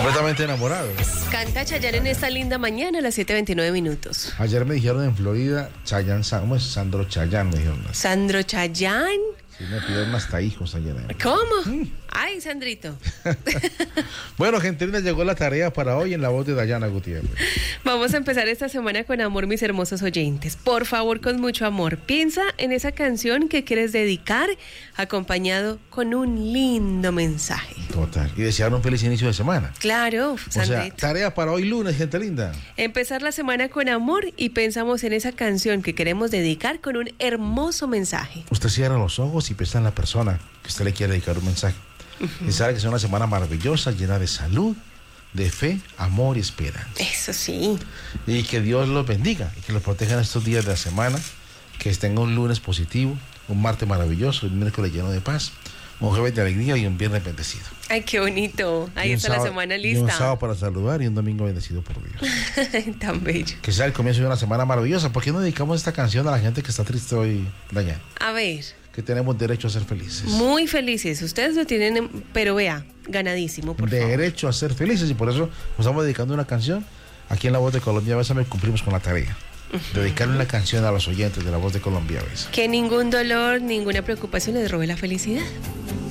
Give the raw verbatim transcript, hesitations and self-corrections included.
Completamente enamorado. Canta Chayanne en esta linda mañana a las siete veintinueve minutos. Ayer me dijeron en Florida, Chayanne, ¿cómo es? Sandro Chayanne me dijeron. Sandro Chayanne. Sí, me pidieron hasta hijos ayer. ¿Cómo? Mm. Ay, Sandrito. Bueno, gente linda, llegó la tarea para hoy en la voz de Dayana Gutiérrez. Vamos a empezar esta semana con amor, mis hermosos oyentes. Por favor, con mucho amor. Piensa en esa canción que quieres dedicar, acompañado con un lindo mensaje. Total. Y desear un feliz inicio de semana. Claro, Sandrito. O sea, tarea para hoy lunes, gente linda. Empezar la semana con amor y pensamos en esa canción que queremos dedicar con un hermoso mensaje. Usted cierra los ojos y piensa en la persona que usted le quiere dedicar un mensaje. Uh-huh. Y sabe que es una semana maravillosa, llena de salud, de fe, amor y esperanza. Eso sí. Y que Dios los bendiga y que los proteja en estos días de la semana, que tenga un lunes positivo, un martes maravilloso, un miércoles lleno de paz, un jueves de alegría y un viernes bendecido. Ay, qué bonito. Ahí está sábado, la semana lista. Y un sábado para saludar y un domingo bendecido por Dios. Tan bello. Que sea el comienzo de una semana maravillosa. ¿Por qué no dedicamos esta canción a la gente que está triste hoy, Dayana? A ver. Que tenemos derecho a ser felices. Muy felices. Ustedes lo tienen, pero vea, ganadísimo, por favor. Derecho a ser felices, y por eso nos estamos dedicando una canción. Aquí en La Voz de Colombia Besa me cumplimos con la tarea. Uh-huh. Dedicarle una canción a los oyentes de La Voz de Colombia Besa. Que ningún dolor, ninguna preocupación les robe la felicidad.